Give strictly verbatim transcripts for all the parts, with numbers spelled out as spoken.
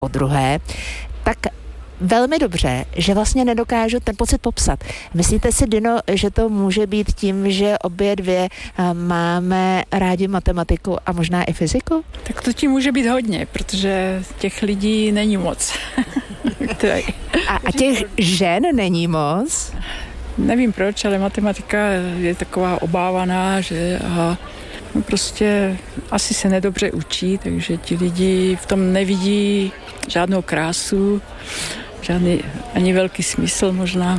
po druhé, tak velmi dobře, že vlastně nedokážu ten pocit popsat. Myslíte si, Dino, že to může být tím, že obě dvě máme rádi matematiku a možná i fyziku? Tak to tím může být hodně, protože těch lidí není moc. a, a těch žen není moc? Nevím proč, ale matematika je taková obávaná, že a prostě asi se nedobře učí, takže ti lidi v tom nevidí žádnou krásu, žádný ani velký smysl možná.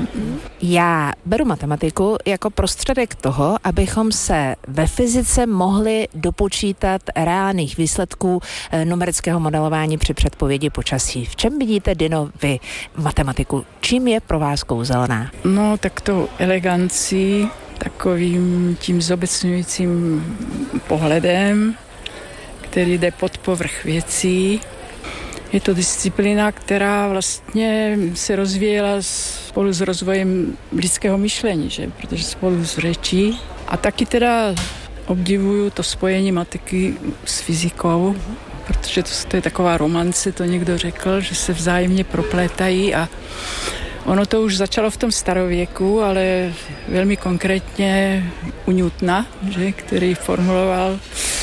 Já beru matematiku jako prostředek toho, abychom se ve fyzice mohli dopočítat reálných výsledků numerického modelování při předpovědi počasí. V čem vidíte, Dino, vy matematiku? Čím je pro vás kouzelná? No, tak tou elegancí, takovým tím zobecňujícím pohledem, který jde pod povrch věcí. Je to disciplína, která vlastně se rozvíjela spolu s rozvojem lidského myšlení, že? Protože spolu s řečí. A taky teda obdivuju to spojení matiky s fyzikou, protože to, to je taková romance, to někdo řekl, že se vzájemně proplétají a ono to už začalo v tom starověku, ale velmi konkrétně u Newtona, že? Který formuloval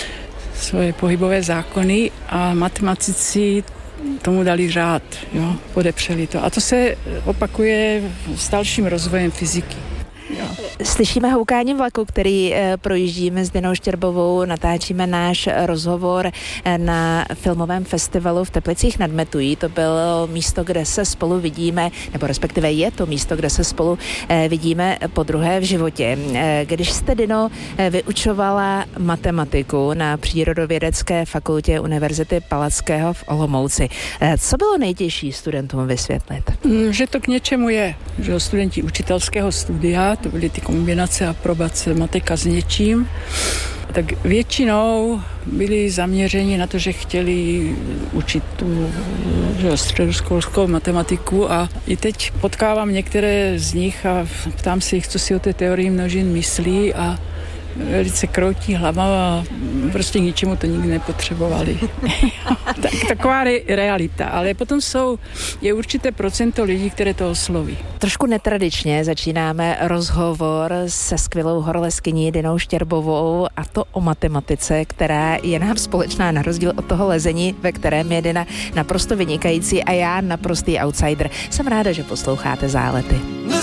svoje pohybové zákony a matematici tomu dali řád, jo, podepřeli to. A to se opakuje s dalším rozvojem fyziky. Jo. Slyšíme houkání vlaku, který e, projíždíme s Dinou Štěrbovou, natáčíme náš rozhovor e, na filmovém festivalu v Teplicích nad Metují. To bylo místo, kde se spolu vidíme, nebo respektive je to místo, kde se spolu e, vidíme po druhé v životě. E, když jste, Dino, e, vyučovala matematiku na Přírodovědecké fakultě Univerzity Palackého v Olomouci, e, co bylo nejtěžší studentům vysvětlit? Že to k něčemu je, že studenti učitelského studia, to byly ty kombinace a aprobace matika s něčím, tak většinou byli zaměřeni na to, že chtěli učit tu že, středoškolskou matematiku a i teď potkávám některé z nich a ptám se jich, co si o té teorii množin myslí a velice kroutí hlava a prostě ničemu to nikdy nepotřebovali. tak, taková re, realita, ale potom jsou, je určité procento lidí, které to osloví. Trošku netradičně začínáme rozhovor se skvělou horolezkyní Dinou Štěrbovou a to o matematice, která je nám společná na rozdíl od toho lezení, ve kterém je Dina naprosto vynikající a já naprostý outsider. Jsem ráda, že posloucháte Zálety.